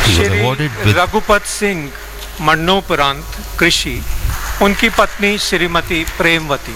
He was Shri awarded with Raghupat Singh मरणोपरांत कृषि, उनकी पत्नी श्रीमती प्रेमवती।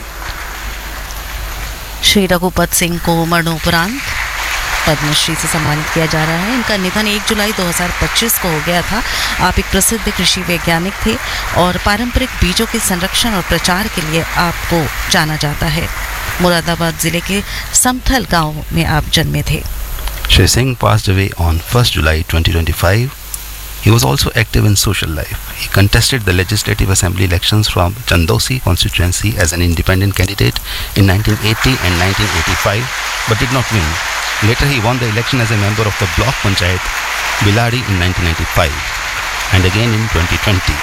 श्री रघुपत सिंह को मरणोपरांत पद्मश्री से सम्मानित किया जा रहा है। इनका निधन 1 जुलाई 2025 को हो गया था। आप एक प्रसिद्ध कृषि वैज्ञानिक थे और पारंपरिक बीजों के संरक्षण और प्रचार के लिए आपको जाना जाता है। मुरादाबाद जिले के समथल गांव में आप जन्मे थे। Shri Singh passed away on 1st July 2025. He was also active in social life. He contested the Legislative Assembly elections from Chandosi constituency as an independent candidate in 1980 and 1985, but did not win. Later he won the election as a member of the Block Panchayat Biladi in 1995 and again in 2020.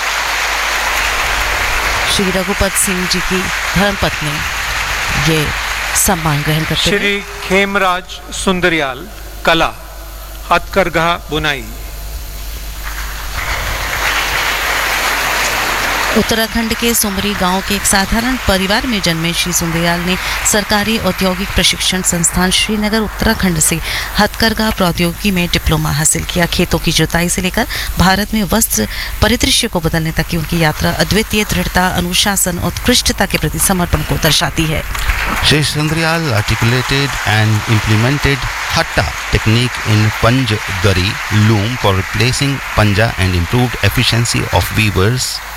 Shri Raghupat Singh ji की धर्मपत्नी ये सम्मान ग्रहण करते हैं। श्री खेमराज सुंदरियाल, कला, हथकरघा बुनाई। उत्तराखंड के सुमरी गांव के एक साधारण परिवार में जन्मे श्री सुंदरयाल ने सरकारी औद्योगिक प्रशिक्षण संस्थान श्रीनगर उत्तराखंड से हथकरघा प्रौद्योगिकी में डिप्लोमा हासिल किया। खेतों की जुताई से लेकर भारत में वस्त्र परिदृश्य को बदलने तक की उनकी यात्रा अद्वितीय दृढ़ता, अनुशासन और उत्कृष्टता के प्रति समर्पण को दर्शाती है। Shri Sundaryal articulated and implemented Hatta technique in Panj Dari loom for replacing Panja and improved efficiency of weavers